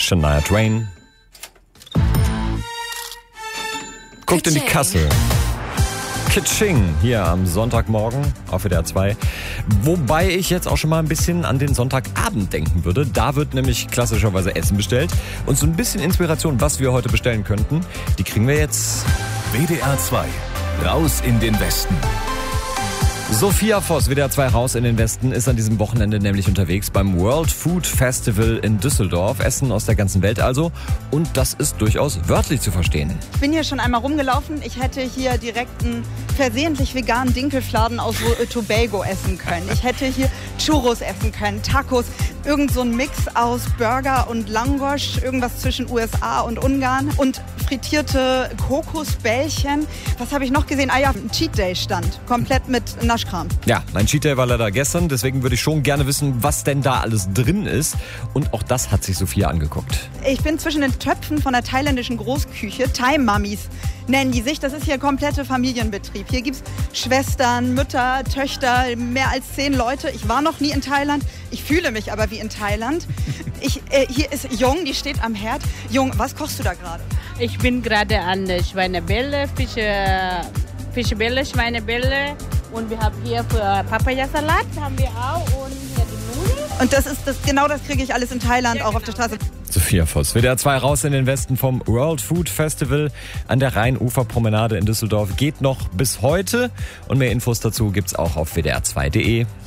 Shania Twain. Guckt in die Kasse. Kitsching hier am Sonntagmorgen auf WDR 2. Wobei ich jetzt auch schon mal ein bisschen an den Sonntagabend denken würde. Da wird nämlich klassischerweise Essen bestellt. Und so ein bisschen Inspiration, was wir heute bestellen könnten, die kriegen wir jetzt. WDR 2, raus in den Westen. Sophia Voss, WDR 2 raus in den Westen, ist an diesem Wochenende nämlich unterwegs beim World Food Festival in Düsseldorf. Essen aus der ganzen Welt also. Und das ist durchaus wörtlich zu verstehen. Ich bin hier schon einmal rumgelaufen. Ich hätte hier direkt einen versehentlich veganen Dinkelfladen aus Tobago essen können. Ich hätte hier Churros essen können, Tacos, irgend so ein Mix aus Burger und Langosch, irgendwas zwischen USA und Ungarn und frittierte Kokosbällchen. Was habe ich noch gesehen? Ah ja, ein Cheat Day stand, komplett mit Naschkram. Ja, mein Cheat Day war leider gestern, deswegen würde ich schon gerne wissen, was denn da alles drin ist. Und auch das hat sich Sophia angeguckt. Ich bin zwischen den Töpfen von der thailändischen Großküche, Thai-Mummies nennen die sich. Das ist hier komplette Familienbetrieb. Hier gibt es Schwestern, Mütter, Töchter, mehr als 10 Leute. Ich war noch nie in Thailand. Ich fühle mich aber wie in Thailand. Hier ist Jung, die steht am Herd. Jung, was kochst du da gerade? Ich bin gerade an der Schweinebälle, Fischbälle, Schweinebälle. Und wir haben hier für Papayasalat haben wir auch und hier die Nudeln. Und genau das kriege ich alles in Thailand, ja, auch genau. Auf der Straße. Sophia Voss, WDR 2 raus in den Westen vom World Food Festival an der Rheinuferpromenade in Düsseldorf. Geht noch bis heute und mehr Infos dazu gibt's auch auf wdr2.de.